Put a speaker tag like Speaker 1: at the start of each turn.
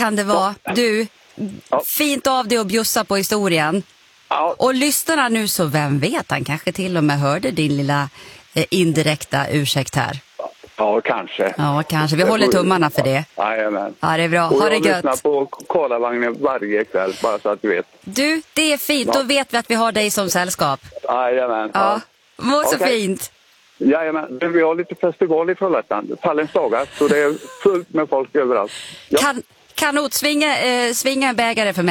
Speaker 1: kan det vara. Du, fint av dig att bjussa på historien.
Speaker 2: Ja.
Speaker 1: Och lyssnar nu så vem vet, han kanske till och med hörde din lilla indirekta ursäkt här.
Speaker 2: Ja, kanske.
Speaker 1: Ja, kanske. Vi håller tummarna för det.
Speaker 2: Jajamän.
Speaker 1: Ja, det är bra. Ha det gött.
Speaker 2: Jag lyssnar på Kolavagnen varje kväll, bara så att du vet.
Speaker 1: Du, det är fint. Då vet vi att vi har dig som sällskap.
Speaker 2: Jajamän.
Speaker 1: Ja, må så
Speaker 2: Okej.
Speaker 1: fint.
Speaker 2: Jajamän. Vi har lite festival i Trollhättan. Fallens dagar, så det är fullt med folk överallt. Ja.
Speaker 1: Kanot, svinga en bägare för mig.